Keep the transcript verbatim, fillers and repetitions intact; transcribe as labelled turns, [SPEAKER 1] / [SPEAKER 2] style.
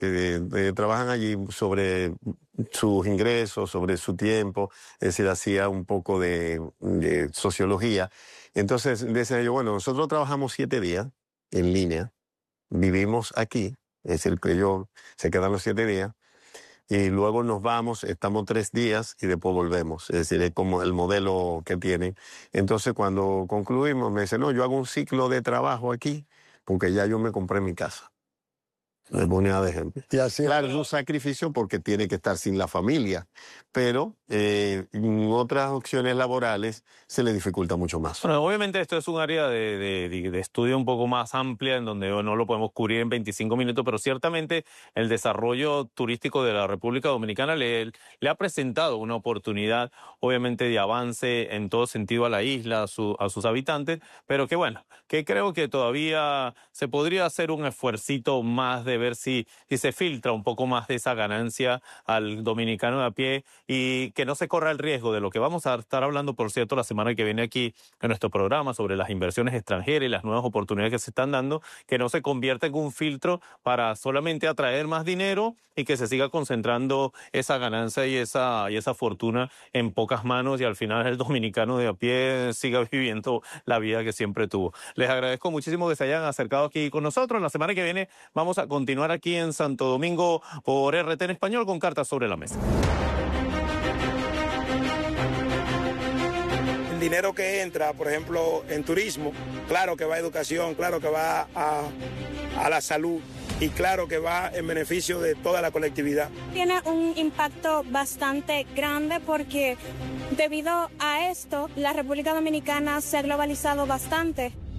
[SPEAKER 1] que eh, trabajan allí sobre sus ingresos, sobre su tiempo, es decir, hacía un poco de, de sociología. Entonces decía yo, bueno, nosotros trabajamos siete días en línea, vivimos aquí, es decir, que yo se quedan los siete días, y luego nos vamos, estamos tres días y después volvemos. Es decir, es como el modelo que tienen. Entonces, cuando concluimos, me dice, no, yo hago un ciclo de trabajo aquí porque ya yo me compré mi casa. Me ponía de ejemplo.
[SPEAKER 2] Y así,
[SPEAKER 1] claro, es un sacrificio porque tiene que estar sin la familia, pero eh, en otras opciones laborales se le dificulta mucho más.
[SPEAKER 3] Bueno, obviamente esto es un área de, de, de estudio un poco más amplia en donde no lo podemos cubrir en veinticinco minutos, pero ciertamente el desarrollo turístico de la República Dominicana le, le ha presentado una oportunidad, obviamente, de avance en todo sentido a la isla, a, su, a sus habitantes, pero que bueno, que creo que todavía se podría hacer un esfuercito más de ver si, si se filtra un poco más de esa ganancia al dominicano de a pie y que no se corra el riesgo de lo que vamos a estar hablando, por cierto, la semana que viene aquí en nuestro programa sobre las inversiones extranjeras y las nuevas oportunidades que se están dando, que no se convierta en un filtro para solamente atraer más dinero y que se siga concentrando esa ganancia y esa, y esa fortuna en pocas manos y al final el dominicano de a pie siga viviendo la vida que siempre tuvo. Les agradezco muchísimo que se hayan acercado aquí con nosotros. La semana que viene vamos a continuar aquí en Santo Domingo por R T en español con Cartas sobre la Mesa.
[SPEAKER 4] El dinero que entra, por ejemplo, en turismo, claro que va a educación, claro que va a, a la salud y claro que va en beneficio de toda la colectividad.
[SPEAKER 5] Tiene un impacto bastante grande porque debido a esto la República Dominicana se ha globalizado bastante.